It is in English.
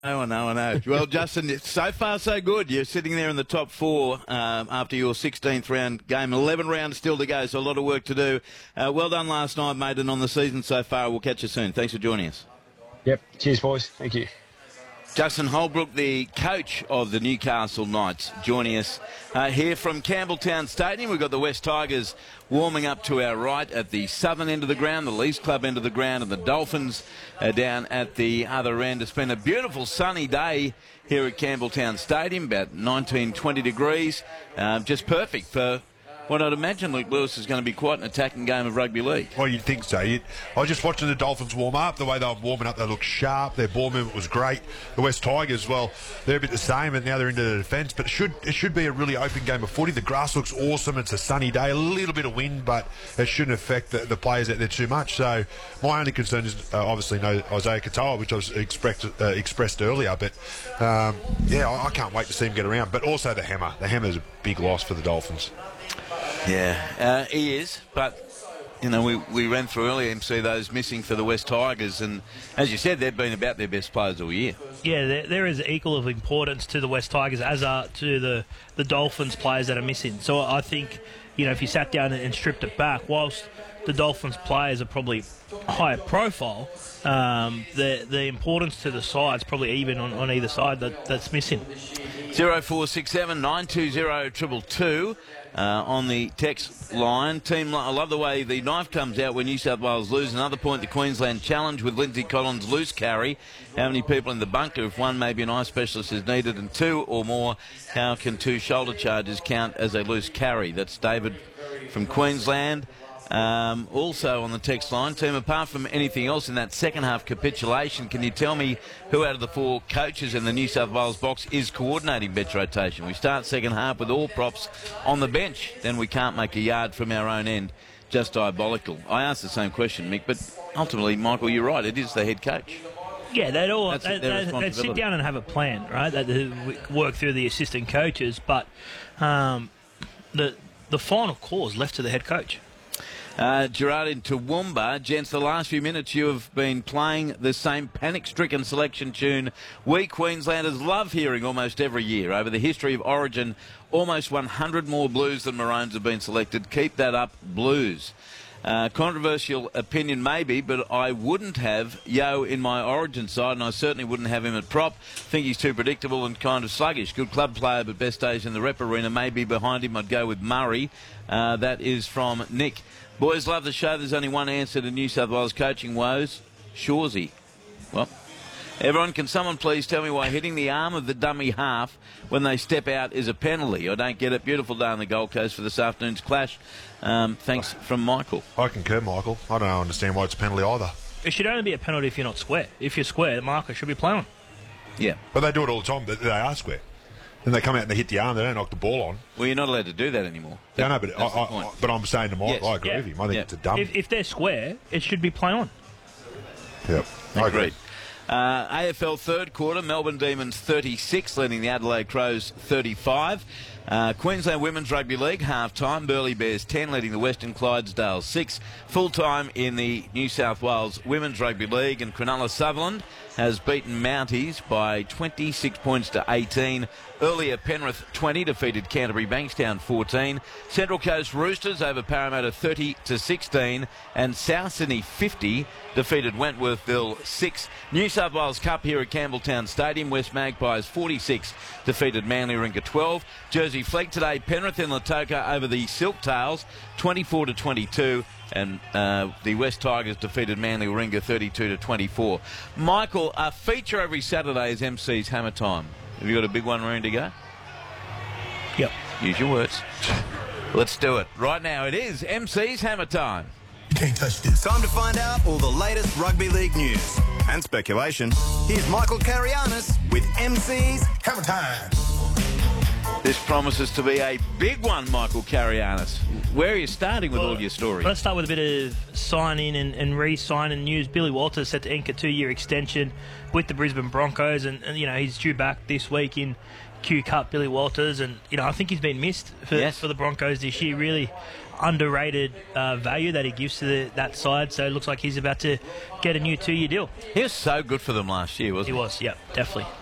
I know. Well, Justin, so far so good. You're sitting there in the top four after your 16th round game. 11 rounds still to go, so a lot of work to do. Well done last night, mate, and on the season so far. We'll catch you soon. Thanks for joining us. Yep. Cheers, boys. Thank you. Justin Holbrook, the coach of the Newcastle Knights, joining us here from Campbelltown Stadium. We've got the West Tigers warming up to our right at the southern end of the ground, the Leafs Club end of the ground, and the Dolphins down at the other end. It's been a beautiful sunny day here at Campbelltown Stadium, about 19, 20 degrees, just perfect for what I'd imagine Luke Lewis is going to be quite an attacking game of rugby league. Well, you'd think so. I was just watching the Dolphins warm up. The way they were warming up, they looked sharp. Their ball movement was great. The West Tigers, well, they're a bit the same, and now they're into the defence. But it should be a really open game of footy. The grass looks awesome. It's a sunny day, a little bit of wind, but it shouldn't affect the players out there too much. So my only concern is obviously no Isaiah Katoa, which I was expressed earlier. But I can't wait to see him get around. But also the hammer. The hammer's a big loss for the Dolphins. Yeah, he is, but you know, we ran through earlier MC those missing for the West Tigers, and as you said, they've been about their best players all year. Yeah, there is equal of importance to the West Tigers as are to the Dolphins players that are missing. So I think, you know, if you sat down and stripped it back, whilst the Dolphins players are probably higher profile, the importance to the side's probably even on either side that's missing. 0467 920 222 on the text line. Team, I love the way the knife comes out when New South Wales lose. Another point, the Queensland Challenge with Lindsay Collins' loose carry. How many people in the bunker? If one, maybe an eye specialist is needed, and two or more, how can two shoulder charges count as a loose carry? That's David from Queensland. Also on the text line, team, apart from anything else in that second half capitulation, can you tell me who out of the four coaches in the New South Wales box is coordinating bench rotation? We start second half with all props on the bench, then we can't make a yard from our own end. Just diabolical. I asked the same question, Mick, but ultimately, Michael, you're right, it is the head coach. Yeah, they'd sit down and have a plan, right? They'd work through the assistant coaches, but the final call is left to the head coach. Gerard in Toowoomba. Gents, the last few minutes you have been playing the same panic-stricken selection tune we Queenslanders love hearing almost every year. Over the history of Origin, almost 100 more Blues than Maroons have been selected. Keep that up, Blues. Controversial opinion maybe, but I wouldn't have Yo in my Origin side, and I certainly wouldn't have him at prop. Think he's too predictable and kind of sluggish. Good club player, but best days in the rep arena. Maybe behind him I'd go with Murray. That is from Nick. Boys, love the show. There's only one answer to New South Wales coaching woes. Shoresy. Well, everyone, can someone please tell me why hitting the arm of the dummy half when they step out is a penalty? I don't get it. Beautiful day on the Gold Coast for this afternoon's clash. Thanks from Michael. I concur, Michael. I don't understand why it's a penalty either. It should only be a penalty if you're not square. If you're square, the marker should be playing. Yeah. But they do it all the time. They are square. Then they come out and they hit the arm. They don't knock the ball on. Well, you're not allowed to do that anymore. Yeah, no, but I'm saying to Mike, yes. I agree with him. I think it's a dumb. If they're square, it should be play on. Yep. I agree. AFL third quarter, Melbourne Demons 36, leading the Adelaide Crows 35. Queensland Women's Rugby League half-time, Burleigh Bears 10, leading the Western Clydesdale 6. Full-time in the New South Wales Women's Rugby League, and Cronulla Sutherland has beaten Mounties by 26 points to 18. Earlier, Penrith 20 defeated Canterbury Bankstown 14. Central Coast Roosters over Parramatta 30 to 16, and South Sydney 50 defeated Wentworthville 6. New South Wales Cup here at Campbelltown Stadium. West Magpies 46 defeated Manly Ringa 12. Jersey Flegg today, Penrith in Lautoka over the Silktails 24 to 22. And the West Tigers defeated Manly Ringa 32 to 24. Michael, a feature every Saturday is MC's Hammer Time. Have you got a big one ready to go? Yep. Use your words. Let's do it. Right now it is MC's Hammer Time. You can't touch this. Time to find out all the latest rugby league news and speculation. Here's Michael Carianis with MC's Hammer Time. This promises to be a big one, Michael Carianis. Where are you starting with all your stories? Let's start with a bit of sign-in and re-sign-in news. Billy Walters set to ink a 2-year extension with the Brisbane Broncos, and you know, he's due back this week in Q Cup, Billy Walters, and I think he's been missed for the Broncos this year. Really underrated value that he gives to that side. So it looks like he's about to get a new 2-year deal. He was so good for them last year, wasn't he? He was, yeah, definitely.